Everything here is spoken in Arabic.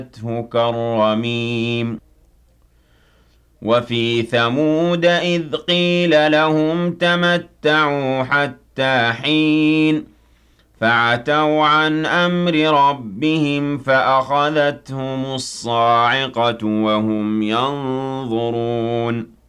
كالرميم وفي ثمود إذ قيل لهم تمتعوا حتى حين فعتوا عن أمر ربهم فأخذتهم الصاعقة وهم ينظرون